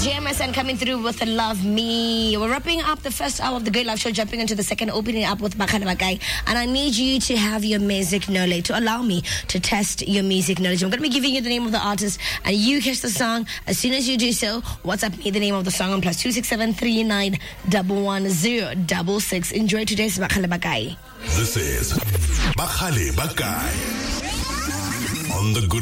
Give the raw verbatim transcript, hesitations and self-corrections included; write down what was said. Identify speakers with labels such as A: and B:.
A: J M S N coming through with Love Me. We're wrapping up the first hour of the Great Love Show, jumping into the second, opening up with Bakhala Bakai. And I need you to have your music knowledge, to allow me to test your music knowledge. I'm going to be giving you the name of the artist, and you catch the song. As soon as you do so, WhatsApp me the name of the song on plus two six seven three nine one one zero six six. Enjoy today's Bakhala Bakai.
B: This is Bakhala Bakai on the Good